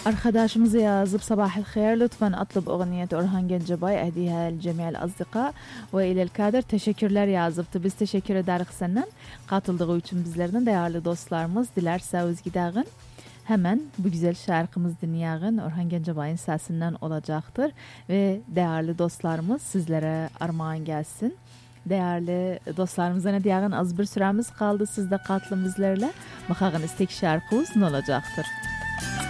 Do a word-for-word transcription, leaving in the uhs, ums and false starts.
arkadaşımız yazıp sabah الخير lütfen atlub أغنية Orhan Gencebay أهديها لجميع الأصدقاء وإلى الكادر teşekkürler yazıptı. Biz teşekkür ederiz senden katıldığı için bizlerden değerli dostlarımız. Dilerseniz gidağın hemen bu güzel şarkımız dinleyin. Orhan Gencebay'ın sesinden olacaktır ve değerli dostlarımız sizlere armağan gelsin. Değerli dostlarımıza ne diyelim, az bir süremiz kaldı, siz de katılın bizlerle. Bakağınız tek şarkımız ne olacaktır?